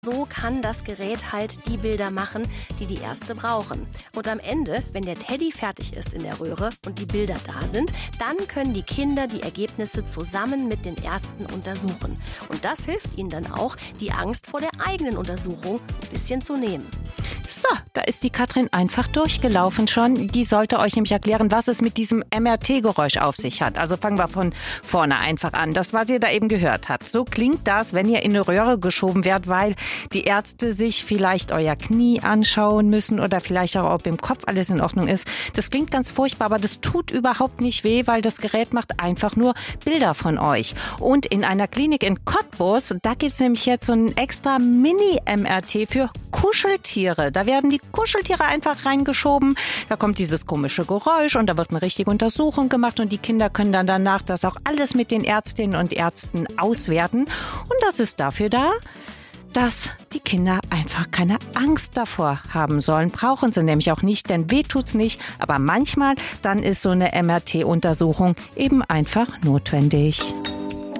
So kann das Gerät halt die Bilder machen, die die Ärzte brauchen. Und am Ende, wenn der Teddy fertig ist in der Röhre und die Bilder da sind, dann können die Kinder die Ergebnisse zusammen mit den Ärzten untersuchen. Und das hilft ihnen dann auch, die Angst vor der eigenen Untersuchung ein bisschen zu nehmen. So, da ist die Katrin einfach durchgelaufen schon. Die sollte euch nämlich erklären, was es mit diesem MRT-Geräusch auf sich hat. Also fangen wir von vorne einfach an. Das, was ihr da eben gehört habt. So klingt das, wenn ihr in eine Röhre geschoben werdet, weil die Ärzte sich vielleicht euer Knie anschauen müssen oder vielleicht auch, ob im Kopf alles in Ordnung ist. Das klingt ganz furchtbar, aber das tut überhaupt nicht weh, weil das Gerät macht einfach nur Bilder von euch. Und in einer Klinik in Cottbus, da gibt es nämlich jetzt so ein extra Mini-MRT für Kuscheltiere. Da werden die Kuscheltiere einfach reingeschoben. Da kommt dieses komische Geräusch und da wird eine richtige Untersuchung gemacht und die Kinder können dann danach das auch alles mit den Ärztinnen und Ärzten auswerten. Und das ist dafür da, dass die Kinder einfach keine Angst davor haben sollen. Brauchen sie nämlich auch nicht, denn weh tut's nicht. Aber manchmal, dann ist so eine MRT-Untersuchung eben einfach notwendig.